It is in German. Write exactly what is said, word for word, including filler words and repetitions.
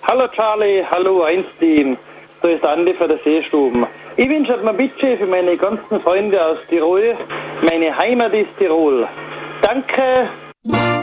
Hallo Charlie, hallo Einstein. Da ist Andi von der Seestuben. Ich wünsche mir bitte für meine ganzen Freunde aus Tirol. Meine Heimat ist Tirol. Danke.